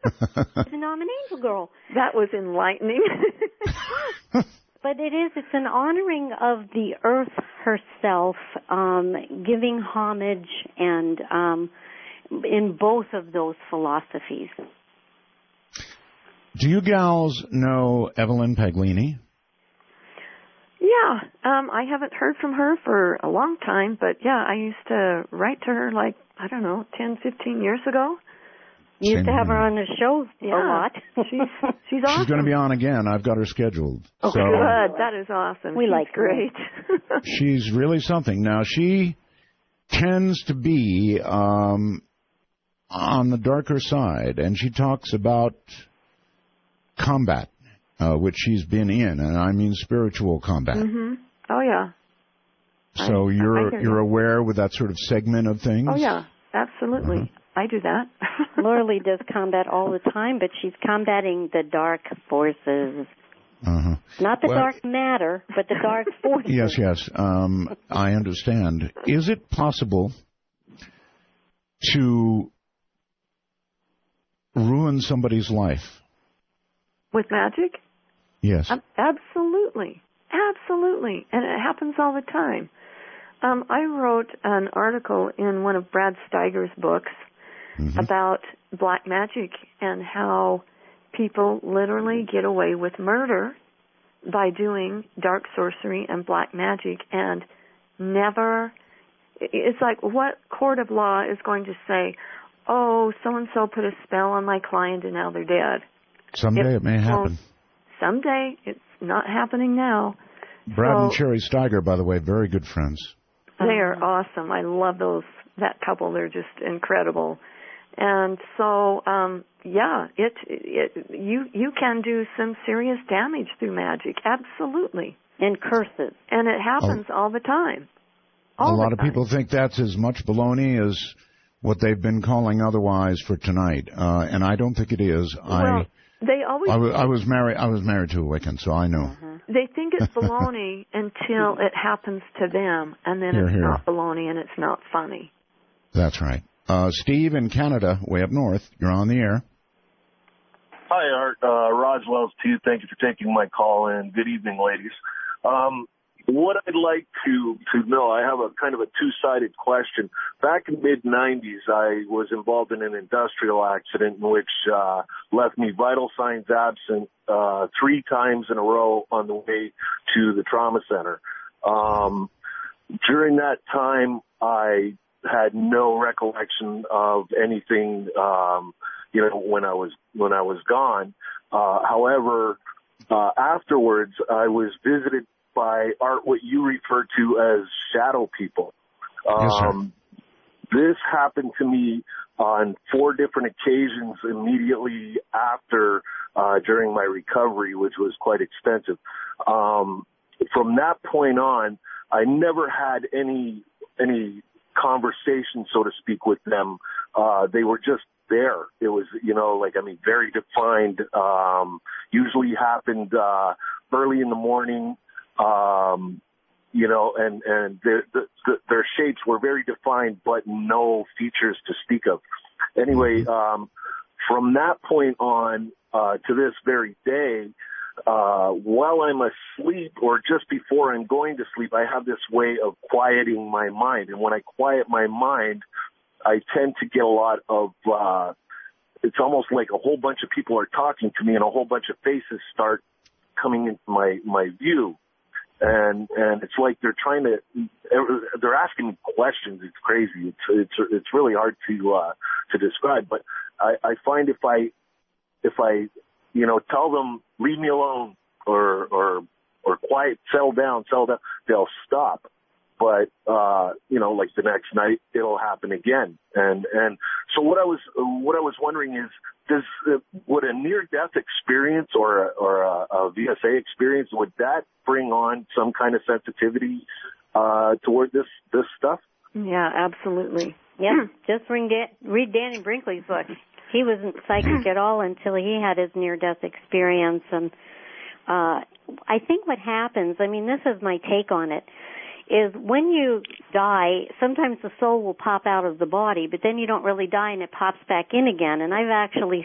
I'm an angel girl. That was enlightening. But it's an honoring of the earth herself, giving homage, and in both of those philosophies. Do you gals know Evelyn Paglini? Yeah, I haven't heard from her for a long time, but yeah, I used to write to her 10, 15 years ago. You used to have her on the show a lot. She's awesome. She's going to be on again. I've got her scheduled. Oh, so, good. That is awesome. We like great. She's really something. Now, she tends to be on the darker side, and she talks about combat, which she's been in, and I mean spiritual combat. Mm-hmm. Oh, yeah. So you're aware with that sort of segment of things? Oh, yeah, absolutely. Uh-huh. I do that. Laura Lee does combat all the time, but she's combating the dark forces. Uh-huh. Not the dark matter, but the dark forces. Yes. I understand. Is it possible to ruin somebody's life? With magic? Yes. Absolutely. Absolutely. And it happens all the time. I wrote an article in one of Brad Steiger's books about black magic and how people literally get away with murder by doing dark sorcery and black magic, and never, it's like, what court of law is going to say, oh, so-and-so put a spell on my client and now they're dead? Someday it may happen. Someday. It's not happening now. Brad and Sherry Steiger, by the way, very good friends. They are awesome. I love that couple. They're just incredible. And so, you can do some serious damage through magic. Absolutely. And curses. And it happens all the time. A lot of people think that's as much baloney as what they've been calling otherwise for tonight, and I don't think it is. Well, they always. I was married to a Wiccan, so I know. They think it's baloney until it happens to them, and then it's not baloney and it's not funny. That's right. Steve in Canada, way up north, you're on the air. Hi, Art. Raj Wells to you. Thank you for taking my call, and good evening, ladies. What I'd like to know, I have a kind of a two-sided question. Back in mid-'90s, I was involved in an industrial accident in which left me vital signs absent 3 times in a row on the way to the trauma center. During that time, I had no recollection of anything, when I was gone. However, afterwards, I was visited by what you refer to as shadow people. Yes, sir. This happened to me on 4 different occasions immediately after, during my recovery, which was quite extensive. From that point on, I never had any conversation, so to speak, with them. They were just there. It was, very defined, usually happened, early in the morning, and their shapes were very defined, but no features to speak of. Anyway, from that point on, to this very day, while I'm asleep or just before I'm going to sleep, I have this way of quieting my mind. And when I quiet my mind, I tend to get a lot of, it's almost like a whole bunch of people are talking to me and a whole bunch of faces start coming into my view. And it's like they're they're asking me questions. It's crazy. It's really hard to describe, but I find if I tell them, leave me alone or quiet, settle down, they'll stop. But, like the next night, it'll happen again. And so what I was wondering is, would a near-death experience or a VSA experience, would that bring on some kind of sensitivity, toward this stuff? Yeah, absolutely. Yeah, just read Danny Brinkley's book. He wasn't psychic at all until he had his near-death experience. And I think what happens, this is my take on it, is when you die, sometimes the soul will pop out of the body, but then you don't really die and it pops back in again. And I've actually